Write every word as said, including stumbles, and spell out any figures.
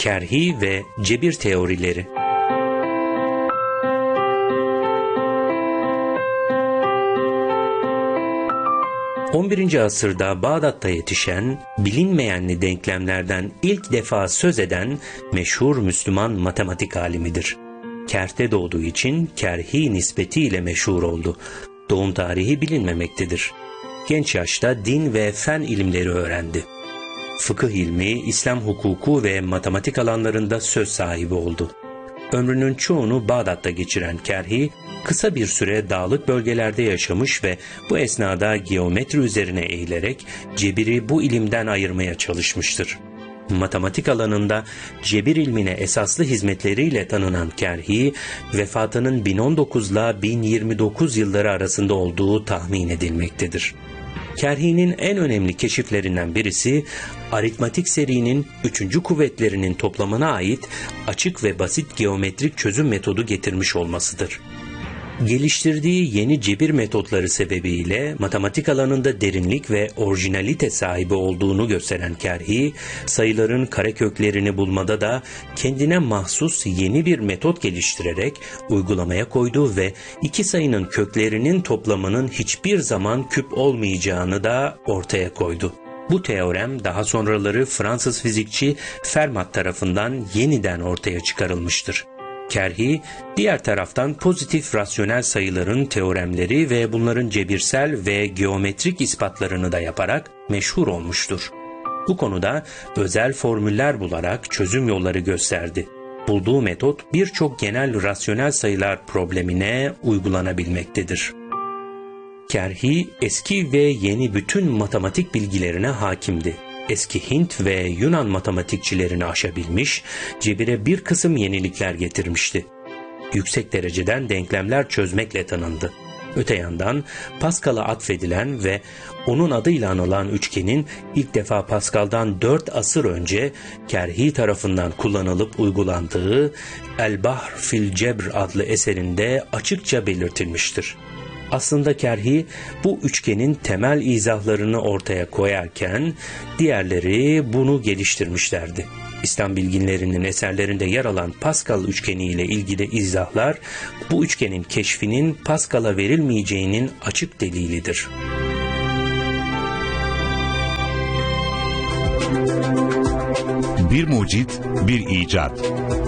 Kerhi ve cebir teorileri. on birinci asırda Bağdat'ta yetişen, bilinmeyenli denklemlerden ilk defa söz eden meşhur Müslüman matematik alimidir. Kert'te doğduğu için Kerhi nispetiyle meşhur oldu. Doğum tarihi bilinmemektedir. Genç yaşta din ve fen ilimleri öğrendi. Fıkıh ilmi, İslam hukuku ve matematik alanlarında söz sahibi oldu. Ömrünün çoğunu Bağdat'ta geçiren Kerhi, kısa bir süre dağlık bölgelerde yaşamış ve bu esnada geometri üzerine eğilerek cebiri bu ilimden ayırmaya çalışmıştır. Matematik alanında cebir ilmine esaslı hizmetleriyle tanınan Kerhi, vefatının bin on dokuz ile bin yirmi dokuz yılları arasında olduğu tahmin edilmektedir. Kerhi'nin en önemli keşiflerinden birisi, aritmatik serinin üçüncü kuvvetlerinin toplamına ait açık ve basit geometrik çözüm metodu getirmiş olmasıdır. Geliştirdiği yeni cebir metotları sebebiyle matematik alanında derinlik ve orijinalite sahibi olduğunu gösteren Kerhi, sayıların kareköklerini bulmada da kendine mahsus yeni bir metot geliştirerek uygulamaya koydu ve iki sayının köklerinin toplamının hiçbir zaman küp olmayacağını da ortaya koydu. Bu teorem daha sonraları Fransız fizikçi Fermat tarafından yeniden ortaya çıkarılmıştır. Kerhi, diğer taraftan pozitif rasyonel sayıların teoremleri ve bunların cebirsel ve geometrik ispatlarını da yaparak meşhur olmuştur. Bu konuda özel formüller bularak çözüm yolları gösterdi. Bulduğu metot birçok genel rasyonel sayılar problemine uygulanabilmektedir. Kerhi, eski ve yeni bütün matematik bilgilerine hakimdi. Eski Hint ve Yunan matematikçilerini aşabilmiş, cebire bir kısım yenilikler getirmişti. Yüksek dereceden denklemler çözmekle tanındı. Öte yandan Pascal'a atfedilen ve onun adıyla anılan üçgenin ilk defa Pascal'dan dört asır önce Kerhi tarafından kullanılıp uygulandığı El-Bahr fil Cebr adlı eserinde açıkça belirtilmiştir. Aslında Kerhi bu üçgenin temel izahlarını ortaya koyarken diğerleri bunu geliştirmişlerdi. İslam bilginlerinin eserlerinde yer alan Pascal üçgeni ile ilgili izahlar bu üçgenin keşfinin Pascal'a verilmeyeceğinin açık delilidir. Bir mucit, bir icat.